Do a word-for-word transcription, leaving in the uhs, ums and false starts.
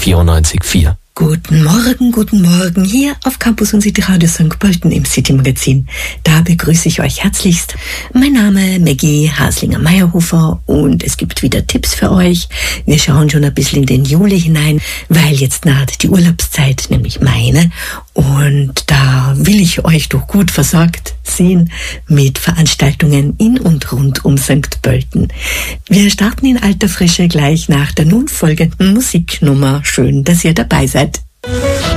vierundneunzig Komma vier. Guten Morgen, guten Morgen, hier auf Campus und City Radio Sankt Pölten im City Magazin. Da begrüße ich euch herzlichst. Mein Name Maggie Haslinger-Meyerhofer und es gibt wieder Tipps für euch. Wir schauen schon ein bisschen in den Juli hinein, weil jetzt naht die Urlaubszeit, nämlich meine. Und da will ich euch doch gut versorgt sehen mit Veranstaltungen in und rund um Sankt Pölten. Wir starten in alter Frische gleich nach der nun folgenden Musiknummer. Schön, dass ihr dabei seid.